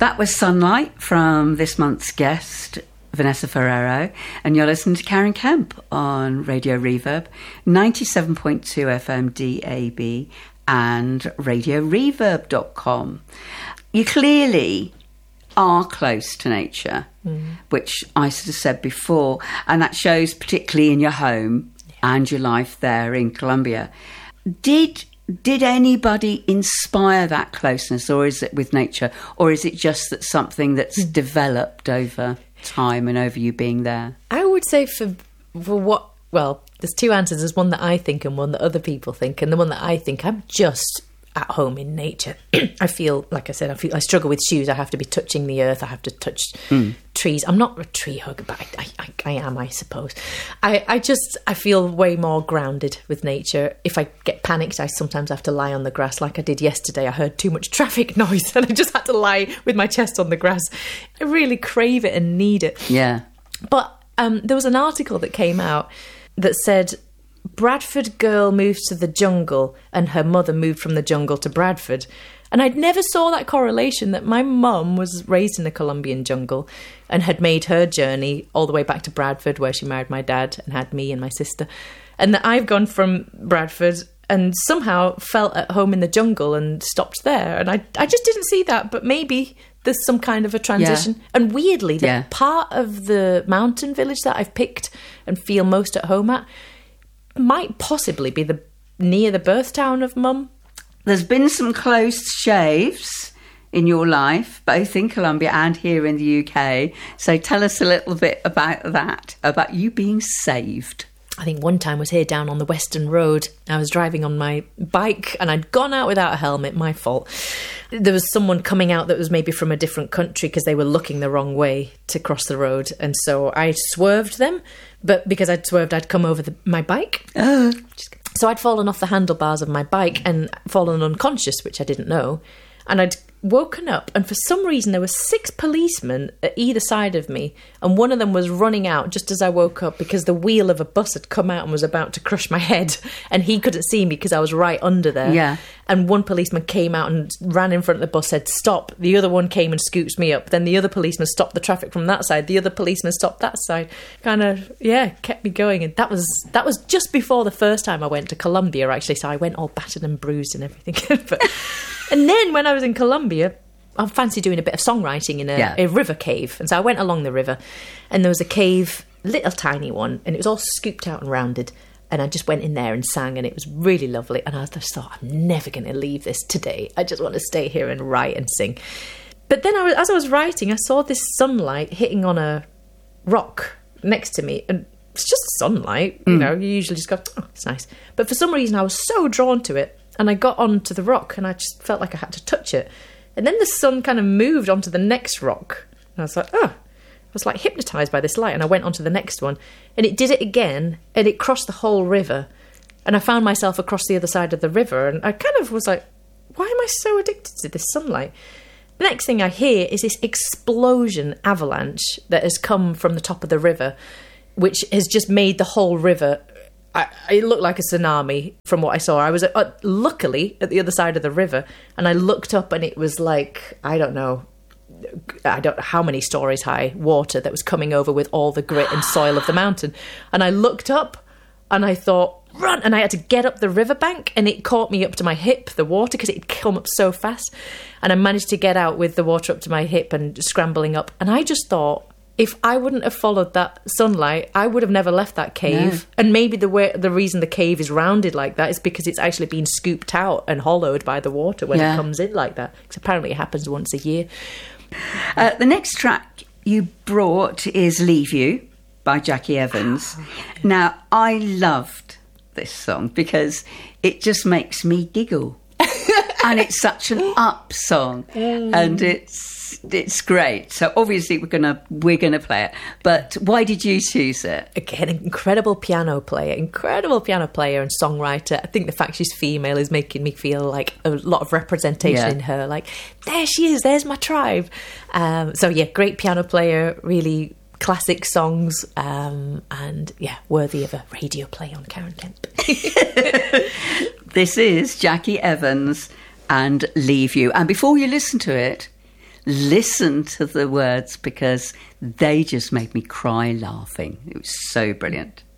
That was Sunlight from this month's guest, Vanessa Ferrero, and you're listening to Karen Kemp on Radio Reverb, 97.2 FM DAB and radioreverb.com. You clearly are close to nature, which I sort of said before, and that shows particularly in your home and your life there in Colombia. Did anybody inspire that closeness, or is it with nature, or is it just that something that's developed over time and over you being there? I would say for what, well, there's two answers. There's one that I think and one that other people think, and the one that I think, I'm just at home in nature. I feel, like I said, I struggle with shoes. I have to be touching the earth. I have to touch trees. I'm not a tree hugger, but I am, I suppose. I feel way more grounded with nature. If I get panicked, I sometimes have to lie on the grass like I did yesterday. I heard too much traffic noise and I just had to lie with my chest on the grass. I really crave it and need it. Yeah. But there was an article that came out that said, Bradford girl moves to the jungle and her mother moved from the jungle to Bradford. And I'd never saw that correlation, that my mum was raised in the Colombian jungle and had made her journey all the way back to Bradford, where she married my dad and had me and my sister. And that I've gone from Bradford and somehow felt at home in the jungle and stopped there. And I just didn't see that, but maybe there's some kind of a transition. Yeah. And weirdly, the part of the mountain village that I've picked and feel most at home at might possibly be near the birth town of Mum. There's been some close shaves in your life, both in Colombia and here in the UK. So tell us a little bit about that, about you being saved. I think one time was here down on the Western Road. I was driving on my bike and I'd gone out without a helmet, my fault. There was someone coming out that was maybe from a different country because they were looking the wrong way to cross the road. And so I swerved them, but because I'd swerved, I'd come over my bike. So I'd fallen off the handlebars of my bike and fallen unconscious, which I didn't know. And I'd woken up, and for some reason there were 6 policemen at either side of me, and one of them was running out just as I woke up because the wheel of a bus had come out and was about to crush my head, and he couldn't see me because I was right under there. Yeah. And one policeman came out and ran in front of the bus, said stop. The other one came and scoops me up. Then the other policeman stopped the traffic from that side. The other policeman stopped that side. Kind of, kept me going. And that was just before the first time I went to Colombia, actually. So I went all battered and bruised and everything. And then when I was in Colombia, I fancy doing a bit of songwriting in a river cave. And so I went along the river, and there was a cave, little tiny one, and it was all scooped out and rounded. And I just went in there and sang, and it was really lovely. And I just thought, I'm never going to leave this today. I just want to stay here and write and sing. But then as I was writing, I saw this sunlight hitting on a rock next to me. And it's just sunlight, you know, you usually just go, oh, it's nice. But for some reason, I was so drawn to it. And I got onto the rock, and I just felt like I had to touch it. And then the sun kind of moved onto the next rock. And I was like, oh. I was like hypnotised by this light, and I went on to the next one, and it did it again, and it crossed the whole river, and I found myself across the other side of the river, and I kind of was like, why am I so addicted to this sunlight? The next thing I hear is this explosion avalanche that has come from the top of the river, which has just made the whole river, it looked like a tsunami from what I saw. I was luckily at the other side of the river, and I looked up, and it was like, I don't know how many stories high water that was coming over with all the grit and soil of the mountain. And I looked up and I thought, run! And I had to get up the riverbank, and it caught me up to my hip, the water, because it had come up so fast. And I managed to get out with the water up to my hip and scrambling up. And I just thought, if I wouldn't have followed that sunlight, I would have never left that cave. No. And maybe the reason the cave is rounded like that is because it's actually been scooped out and hollowed by the water when it comes in like that. Because apparently it happens once a year. The next track you brought is Leave You by Jackie Evans. Now, I loved this song because it just makes me giggle. And it's such an up song. And it's great. So obviously we're gonna play it. But why did you choose it? Again, incredible piano player and songwriter. I think the fact she's female is making me feel like a lot of representation in her. Like, there she is, there's my tribe. Great piano player, really classic songs, and worthy of a radio play on Karen Kemp. This is Jackie Evans and Leave You. And before you listen to it, listen to the words because they just made me cry laughing. It was so brilliant.